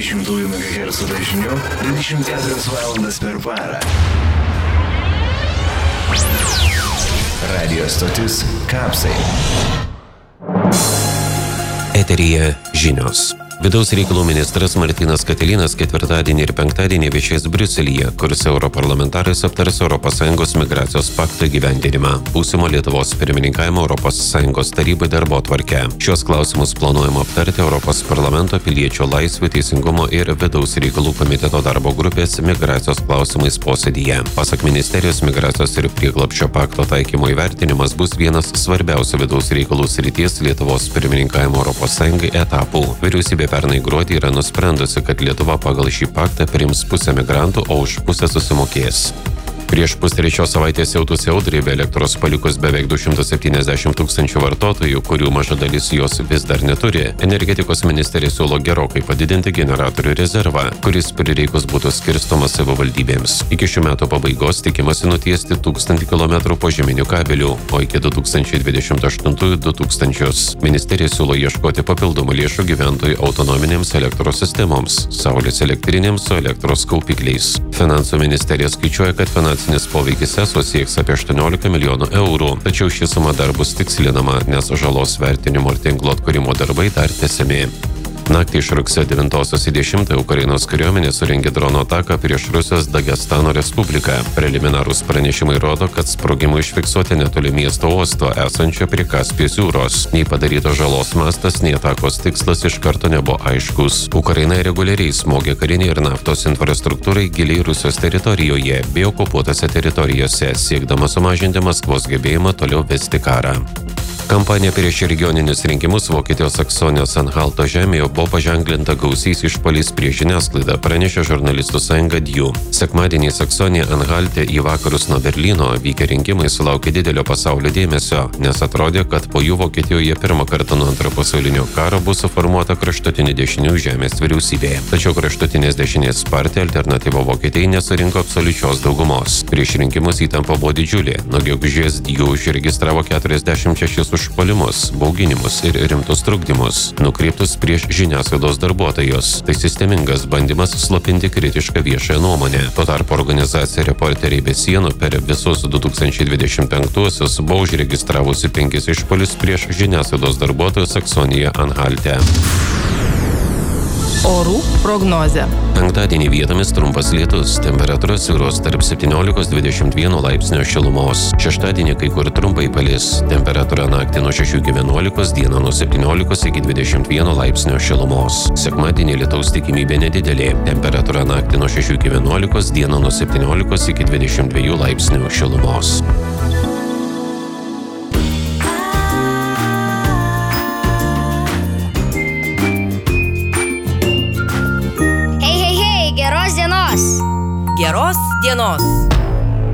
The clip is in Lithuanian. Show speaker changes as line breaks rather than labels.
20 MHz dažniu 24 valandas per parą. Radio stotis Kapsai.
Eteryje žinios. Vidaus reikalų ministras Martynas Katilinas ketvirtadienį ir penktadienį viešės Briuselyje, kur su europarlamentarais aptars ES migracijos pakto įgyvendinimą, būsimo Lietuvos pirmininkavimo ES tarybai darbotvarkę. Šios klausimus planuojama aptarti Europos parlamento piliečių laisvių, teisingumo ir vidaus reikalų komiteto darbo grupės migracijos klausimais posėdyje. Pasak ministerijos, migracijos ir prieglobsčio pakto taikymo įvertinimas bus vienas svarbiausių vidaus reikalų srities Lietuvos pirmininkavimo ES etapų. Vyriausybė pernai gruodį yra nusprendusi, kad Lietuva pagal šį paktą priims pusę migrantų, o už pusę susimokės. Prieš pustrečios savaitės siautusi audrai be elektros palikus beveik 270 tūkstančių vartotojų, kurių maža dalis jos vis dar neturi, energetikos ministerija siūlo gerokai padidinti generatorių rezervą, kuris prireikus būtų skirstomas savivaldybėms. Iki šių metų pabaigos tikimasi nutiesti 1000 km požeminių kabelių, o iki 2028 2000. Ministerija siūlo ieškoti papildomų lėšų gyventojų autonominėms elektros sistemoms, saulės elektrinėms su elektros kaupikliais. Finansų ministerija skaičiuoja, kad finansinis poveikis ESO sieks apie 18 milijonų eurų, tačiau ši suma dar bus tikslinama, nes žalos vertinimo ir tinklo atkūrimo darbai dar tęsiami. Naktį iš rugsėjo 9 į 10 Ukrainos kariuomenė surengė drono ataką prieš Rusijos Dagestano Respubliką. Preliminarūs pranešimai rodo, kad sprogimai užfiksuoti netoli miesto uosto esančio prie Kaspijos jūros. Nei padarytos žalos mastas, nei atakos tikslas iš karto nebuvo aiškus. Ukraina reguliariai smogė karinį ir naftos infrastruktūrai giliai Rusijos teritorijoje bei okupuotose teritorijose, siekdama sumažinti Maskvos gebėjimą toliau vesti karą. Kampanija prieš regioninius rinkimus Vokietijos Saksonijos Anhalto žemėje buvo paženklinta gausiais išpuoliais prieš žiniasklaidą, pranešė žurnalistų sąjunga DIU. Sekmadienį Saksonija Anhalte į vakarus nuo Berlyno vykę rinkimai sulaukė didelio pasaulio dėmesio, nes atrodė, kad po jų Vokietijoje pirmą kartą nuo Antrojo pasaulinio karo bus suformuota kraštutinių dešinių žemės vyriausybė. Tačiau kraštutinės dešinės partija Alternatyva Vokietijai nesurinko absoliučios daugumos. Prieš rinkimus įtampa buvo didžiulė. Nuo gegužės DIU užregistravo 46 užpuolimus, bauginimus ir rimtus trukdymus, nukreiptus prieš žiniasklaidos darbuotojus. Tai sistemingas bandymas slopinti kritišką viešąją nuomonę. Tuo tarpu organizacija Reporteriai be sienų per visus 2025-uosius buvo užregistravusi 5 išpuolius prieš žiniasklaidos darbuotojus Saksonijoje Anhalte.
Orų prognozė.
Penktadienį vietomis trumpas lietus, temperatūra svyruos tarp 17–21 laipsnio šilumos. Šeštadienį kai kur trumpai palis, temperatūra naktį nuo 6 iki 11, dieną nuo 17 iki 21 laipsnio šilumos. Sekmadienį lietaus tikimybė nedidelė, temperatūra naktį nuo 6 iki 11, dieną nuo 17 iki 22 laipsnių šilumos.
Geros dienos!